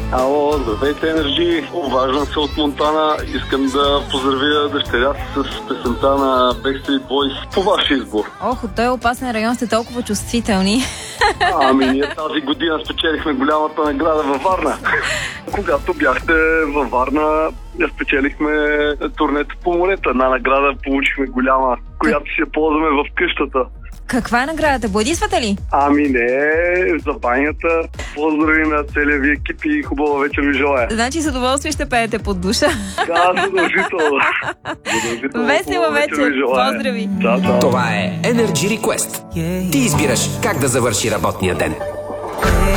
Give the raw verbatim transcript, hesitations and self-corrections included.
Ало, здравейте, Енерджи. Обаждам се от Монтана. Искам да поздравя дъщеря си с песента на Backstreet Boys по ваш избор. Ох, от този опасен район сте толкова чувствителни. Ами ние тази година спечелихме голямата награда във Варна. Когато бяхте във Варна, спечелихме турнето по морето. Една награда получихме голяма, която си я ползваме в къщата. Каква е наградата? Бладисвате ли? Ами не, за банята. Поздрави на целия ви екип и хубава вечер ви желая. Значи с удоволствие ще пеете под душа. Да, задължително. задължително. Весела вечер. Поздрави. Да, да. Това е Energy Request. Ти избираш как да завърши работния ден.